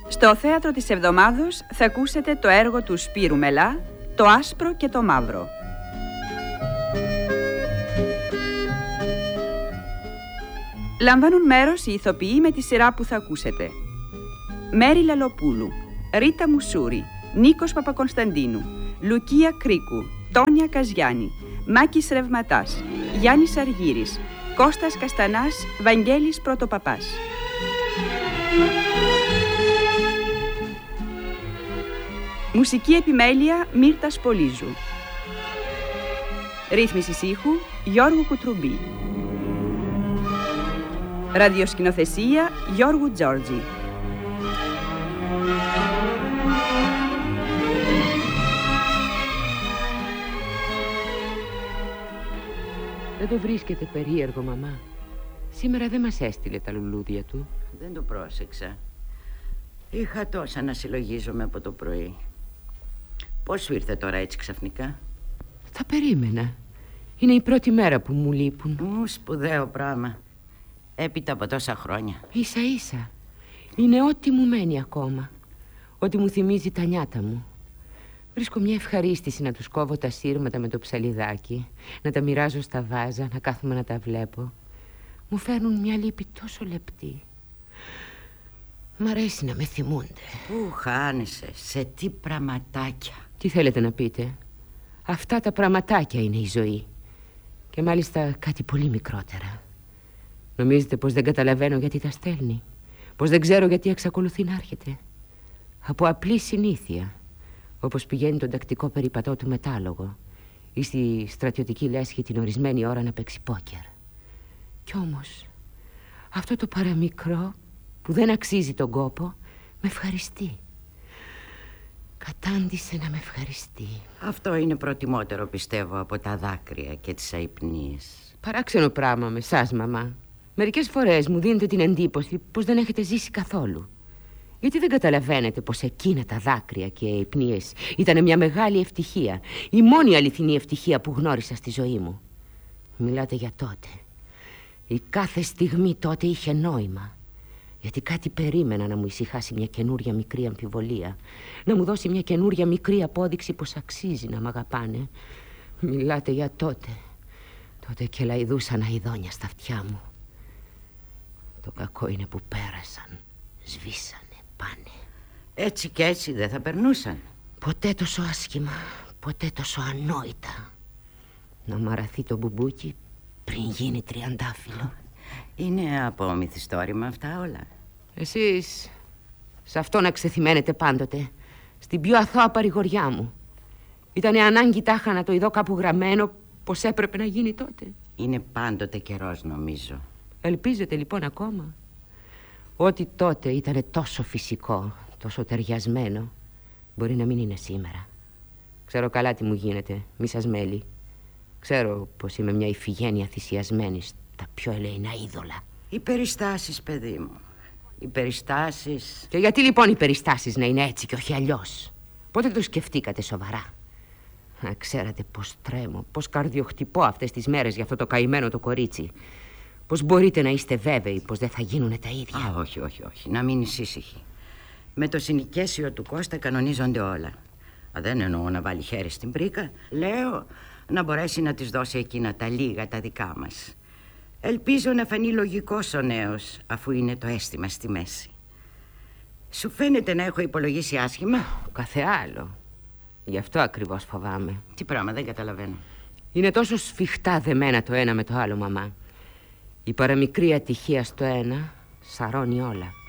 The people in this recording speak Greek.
Στο θέατρο της εβδομάδος θα ακούσετε το έργο του Σπύρου Μελά, «Το άσπρο και το μαύρο». Λαμβάνουν μέρος οι ηθοποιοί με τη σειρά που θα ακούσετε: Μέρη Λαλοπούλου, Ρίτα Μουσούρη, Νίκος Παπακωνσταντίνου, Λουκία Κρίκου, Τόνια Καζιάννη, Μάκης Ρευματάς, Γιάννης Αργύρης, Κώστας Καστανάς, Βαγγέλης Πρωτοπαπάς. Μουσική επιμέλεια Μύρτας Πολύζου. Ρύθμισης ήχου Γιώργου Κουτρουμπή. Ραδιοσκηνοθεσία Γιώργου Τζόρτζη. Δεν το βρίσκεται περίεργο, μαμά? Σήμερα δεν μας έστειλε τα λουλούδια του. Δεν το πρόσεξα. Είχα τόσα να συλλογίζομαι από το πρωί. Πώς σου ήρθε τώρα έτσι ξαφνικά? Θα περίμενα. Είναι η πρώτη μέρα που μου λείπουν. Σπουδαίο πράγμα. Έπειτα από τόσα χρόνια. Ίσα ίσα. Είναι ό,τι μου μένει ακόμα. Ό,τι μου θυμίζει τα νιάτα μου. Βρίσκω μια ευχαρίστηση να τους κόβω τα σύρματα με το ψαλιδάκι, να τα μοιράζω στα βάζα, να κάθομαι να τα βλέπω. Μου φέρνουν μια λύπη τόσο λεπτή. Μ' αρέσει να με θυμούνται. Πού χάνεσαι, σε τι πραγματάκια. Τι θέλετε να πείτε? Αυτά τα πραγματάκια είναι η ζωή. Και μάλιστα κάτι πολύ μικρότερα. Νομίζετε πως δεν καταλαβαίνω γιατί τα στέλνει? Πως δεν ξέρω γιατί εξακολουθεί να έρχεται? Από απλή συνήθεια. Όπως πηγαίνει τον τακτικό περιπατό του μετάλογο ή στη στρατιωτική λέσχη την ορισμένη ώρα να παίξει πόκερ. Κι όμως αυτό το παραμικρό που δεν αξίζει τον κόπο με ευχαριστεί. Κατάντησε να με ευχαριστεί. Αυτό είναι προτιμότερο, πιστεύω, από τα δάκρυα και τις αϊπνίες. Παράξενο πράγμα με εσάς, μαμά. Μερικές φορές μου δίνετε την εντύπωση πως δεν έχετε ζήσει καθόλου. Γιατί δεν καταλαβαίνετε πως εκείνα τα δάκρυα και οι αϊπνίες ήταν μια μεγάλη ευτυχία, η μόνη αληθινή ευτυχία που γνώρισα στη ζωή μου? Μιλάτε για τότε. Η κάθε στιγμή τότε είχε νόημα. Γιατί κάτι περίμενα να μου ησυχάσει μια καινούρια μικρή αμφιβολία, να μου δώσει μια καινούρια μικρή απόδειξη πως αξίζει να μ' αγαπάνε. Μιλάτε για τότε. Τότε και λαϊδούσαν αηδόνια στα αυτιά μου. Το κακό είναι που πέρασαν, σβήσανε, πάνε. Έτσι και έτσι δεν θα περνούσαν. Ποτέ τόσο άσχημα, ποτέ τόσο ανόητα. Να μαραθεί το μπουμπούκι πριν γίνει τριαντάφυλλο. Είναι από μυθιστόρημα αυτά όλα. Εσείς σε αυτό να ξεθυμένετε πάντοτε, στην πιο αθώα παρηγοριά μου. Ήτανε ανάγκη τάχα να το ειδώ κάπου γραμμένο πως έπρεπε να γίνει τότε. Είναι πάντοτε καιρός, νομίζω. Ελπίζετε λοιπόν ακόμα? Ό,τι τότε ήτανε τόσο φυσικό, τόσο ταιριασμένο, μπορεί να μην είναι σήμερα. Ξέρω καλά τι μου γίνεται, μη σας μέλει. Ξέρω πως είμαι μια Ιφηγένεια θυσιασμένη στα πιο ελεεινά είδωλα. Οι περιστάσεις, παιδί μου. Οι περιστάσεις. Και γιατί λοιπόν οι περιστάσεις να είναι έτσι και όχι αλλιώς? Πότε το σκεφτήκατε σοβαρά? Ξέρατε πως τρέμω, πως καρδιοχτυπώ αυτές τις μέρες για αυτό το καημένο το κορίτσι. Πως μπορείτε να είστε βέβαιοι πως δεν θα γίνουνε τα ίδια? Όχι. Να μείνεις ήσυχη. Με το συνοικέσιο του Κώστα κανονίζονται όλα. Δεν εννοώ να βάλει χέρι στην πρίκα. Λέω να μπορέσει να της δώσει εκείνα τα λίγα τα δικά μας. Ελπίζω να φανεί λογικός ο νέος, αφού είναι το αίσθημα στη μέση. Σου φαίνεται να έχω υπολογίσει άσχημα? Κάθε άλλο. Γι' αυτό ακριβώς φοβάμαι. Τι πράγμα, δεν καταλαβαίνω. Είναι τόσο σφιχτά δεμένα το ένα με το άλλο, μαμά. Η παραμικρή ατυχία στο ένα σαρώνει όλα.